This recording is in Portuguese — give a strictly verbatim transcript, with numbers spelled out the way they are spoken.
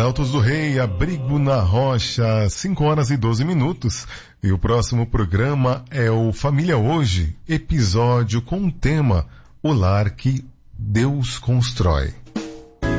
Arautos do Rei, Abrigo na Rocha, cinco horas e doze minutos. E o próximo programa é o Família Hoje, episódio com o tema O Lar que Deus Constrói.